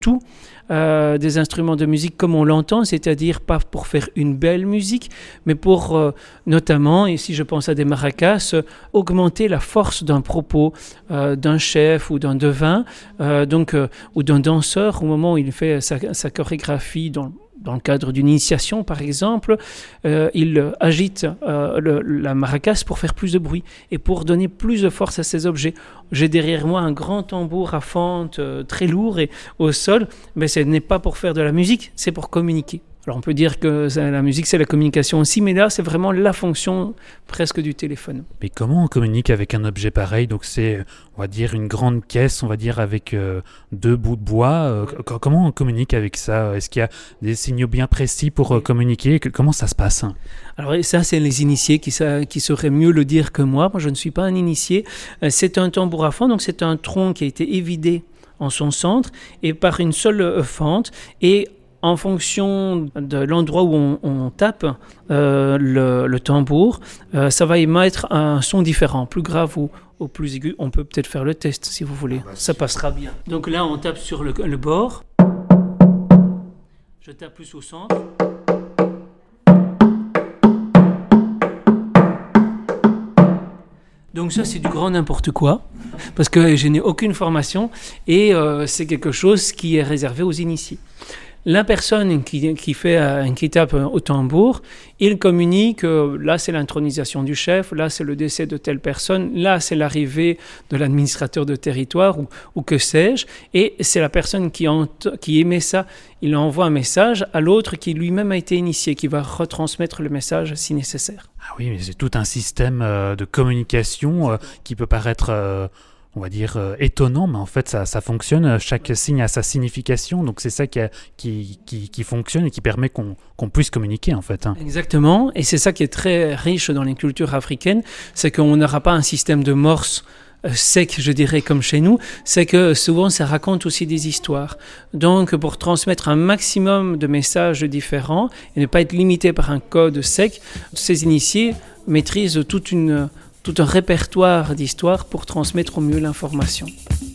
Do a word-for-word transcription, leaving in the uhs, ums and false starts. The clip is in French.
tout euh, des instruments de musique comme on l'entend, c'est-à-dire pas pour faire une belle musique, mais pour euh, notamment, ici je pense à des maracas, euh, augmenter la force d'un propos euh, d'un chef ou d'un devin, euh, donc, euh, ou d'un danseur au moment où il fait sa, sa chorégraphie dans Dans le cadre d'une initiation, par exemple, euh, il agite euh, le, la maracas pour faire plus de bruit et pour donner plus de force à ces objets. J'ai derrière moi un grand tambour à fente euh, très lourd et au sol, mais ce n'est pas pour faire de la musique, c'est pour communiquer. Alors on peut dire que la musique c'est la communication aussi, mais là c'est vraiment la fonction presque du téléphone. Mais comment on communique avec un objet pareil? Donc c'est, on va dire, une grande caisse, on va dire, avec euh, deux bouts de bois. Euh, c- comment on communique avec ça? Est-ce qu'il y a des signaux bien précis pour euh, communiquer? Que- Comment ça se passe? Alors ça c'est les initiés qui, sa- qui sauraient mieux le dire que moi. Moi je ne suis pas un initié. Euh, C'est un tambour à fente, donc c'est un tronc qui a été évidé en son centre et par une seule euh, fente et en fonction de l'endroit où on, on tape euh, le, le tambour, euh, ça va émettre un son différent, plus grave ou, ou plus aigu. On peut peut-être faire le test si vous voulez, ça passera bien. Donc là, on tape sur le, le bord. Je tape plus au centre. Donc ça, c'est du grand n'importe quoi, parce que je n'ai aucune formation et euh, c'est quelque chose qui est réservé aux initiés. La personne qui, qui, fait, euh, qui tape au tambour, il communique, euh, là c'est l'intronisation du chef, là c'est le décès de telle personne, là c'est l'arrivée de l'administrateur de territoire ou, ou que sais-je, et c'est la personne qui, ent- qui émet ça, il envoie un message à l'autre qui lui-même a été initié, qui va retransmettre le message si nécessaire. Ah oui, mais c'est tout un système euh, de communication euh, qui peut paraître... euh, on va dire euh, étonnant, mais en fait ça, ça fonctionne, chaque signe a sa signification, donc c'est ça qui, a, qui, qui, qui fonctionne et qui permet qu'on, qu'on puisse communiquer en fait. Hein. Exactement, et c'est ça qui est très riche dans les cultures africaines, c'est qu'on n'aura pas un système de morse euh, sec, je dirais, comme chez nous, c'est que souvent ça raconte aussi des histoires. Donc pour transmettre un maximum de messages différents et ne pas être limité par un code sec, ces initiés maîtrisent toute une... tout un répertoire d'histoires pour transmettre au mieux l'information.